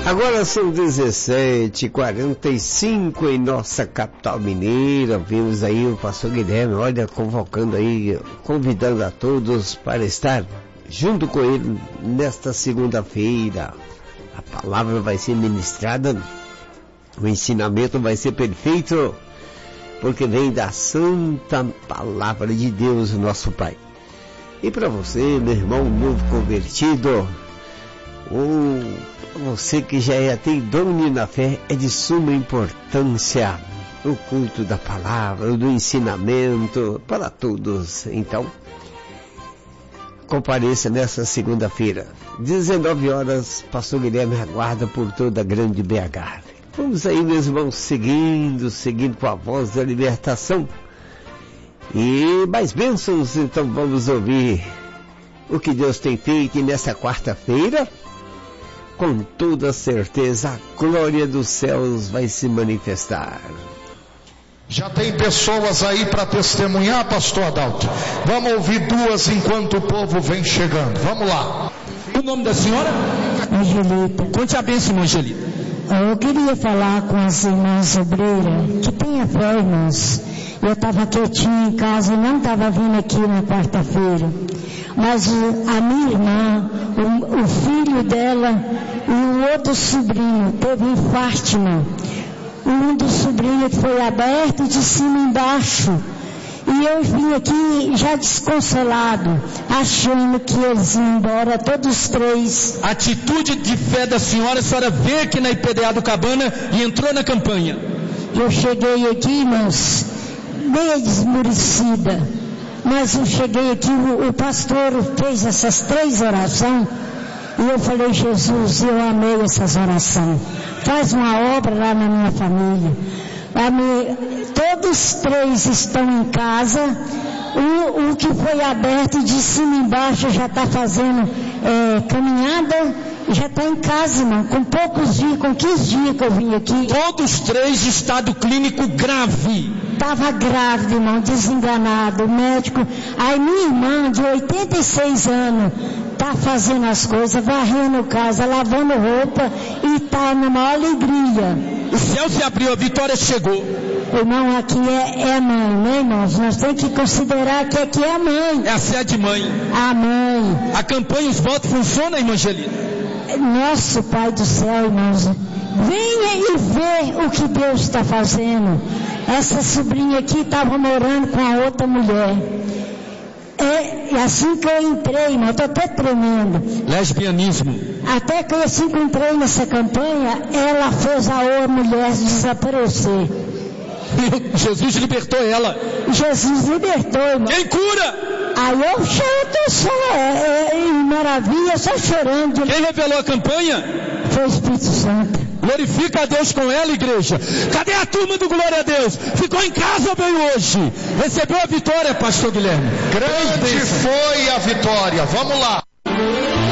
Agora são 17h45 em nossa capital mineira. Vimos aí o pastor Guilherme, olha, convocando aí, convidando a todos para estar junto com ele nesta segunda-feira. A palavra vai ser ministrada, o ensinamento vai ser perfeito, porque vem da santa palavra de Deus, nosso Pai. E para você, meu irmão novo convertido, ou você que já tem domínio na fé, é de suma importância o culto da palavra, do ensinamento para todos. Então, compareça nessa segunda-feira, 19 horas, pastor Guilherme aguarda por toda a grande BH. Vamos aí, meus irmãos, seguindo com a voz da libertação. E mais bênçãos, então vamos ouvir o que Deus tem feito nesta quarta-feira. Com toda certeza, a glória dos céus vai se manifestar. Já tem pessoas aí para testemunhar, pastor Adalto? Vamos ouvir duas enquanto o povo vem chegando. Vamos lá. O nome da senhora? Angelita. Conte a bênção, Angelita. Eu queria falar com as irmãs obreiras, que tenha fé, irmãos. Eu estava quietinha em casa e não estava vindo aqui na quarta-feira. Mas a minha irmã, o filho dela e um outro sobrinho teve infarto, irmão. Um dos sobrinhos foi aberto de cima embaixo. E eu vim aqui já desconsolado, achando que eles iam embora, todos três. Atitude de fé da senhora, a senhora veio aqui na IPDA do Cabana e entrou na campanha. Eu cheguei aqui, irmãos, meio desmurecida. Mas eu cheguei aqui, o pastor fez essas 3 orações. E eu falei, Jesus, eu amei essas orações. Faz uma obra lá na minha família. Todos 3 estão em casa. O que foi aberto de cima e embaixo já está fazendo caminhada, já está em casa, irmão. Com poucos dias, com 15 dias que eu vim aqui. Todos 3 estado clínico grave. Estava grávida, irmão, desenganado. O médico. Aí minha irmã, de 86 anos, está fazendo as coisas, varrendo casa, lavando roupa e está na maior alegria. O céu se abriu, a vitória chegou. Irmão, aqui é a mãe, né, irmãos? Nós temos que considerar que aqui é a mãe. É a sede mãe. A mãe. A campanha, os votos funcionam, irmã Angelina? Nosso Pai do céu, irmãos. Venha e vê o que Deus está fazendo. Essa sobrinha aqui estava morando com a outra mulher. E assim que eu entrei, irmão, estou até tremendo. Lesbianismo. Até que assim que eu entrei nessa campanha, ela fez a outra mulher desaparecer. Jesus libertou ela. Jesus libertou, irmão. Quem cura? Aí eu choro só, em maravilha, só chorando. Quem revelou a campanha? Foi o Espírito Santo. Glorifica a Deus com ela, igreja. Cadê a turma do Glória a Deus? Ficou em casa ou veio hoje? Recebeu a vitória, pastor Guilherme. Grande foi a vitória. Vamos lá.